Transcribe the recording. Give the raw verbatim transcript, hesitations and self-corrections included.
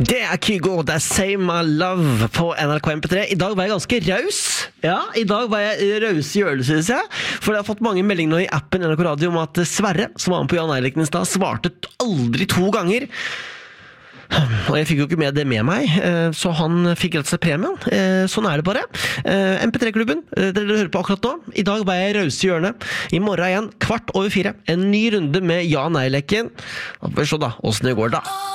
Det er Kygo, det er Say My Love på N R K M P tre. I dag var jeg ganske raus. Ja, i dag var jeg raus i ølet, synes jeg. For jeg har fått mange meldinger nå i appen N R K Radio om at Sverre, som var med på Jan Eilerken i stad, svarte aldri to ganger. Og jeg fikk jo ikke med det med meg, så han fikk rett og slett premien. Sånn er det bare. M P tre-klubben, dere hører på akkurat nå. I dag var jeg raus i hjørnet. I morgen igjen, kvart over fire. En ny runde med Jan Eilerken. Vi får se da, hvordan det går da.